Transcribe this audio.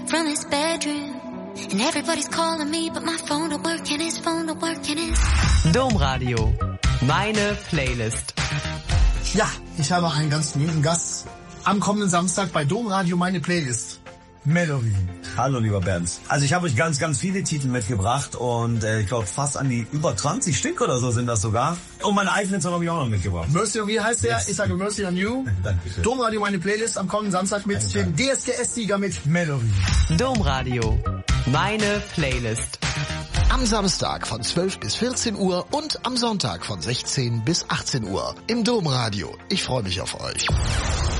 from his bedroom. And everybody's calling me, but my phone don't work and his phone don't work and his... Domradio, meine Playlist. Ja, ich habe einen ganz lieben Gast am kommenden Samstag bei Domradio, meine Playlist. Melody. Hallo lieber Bernd. Also ich habe euch ganz, ganz viele Titel mitgebracht und ich glaube fast an die über 20 Stück oder so sind das sogar. Und meine eigenen Song habe ich auch noch mitgebracht. Mercy on, wie heißt der? Yes. Ich sage Mercy on You. Dankeschön. Domradio, meine Playlist am kommenden Samstag mit dem DSDS-Sieger mit Melody. Domradio, meine Playlist. Am Samstag von 12 bis 14 Uhr und am Sonntag von 16 bis 18 Uhr im Domradio. Ich freue mich auf euch.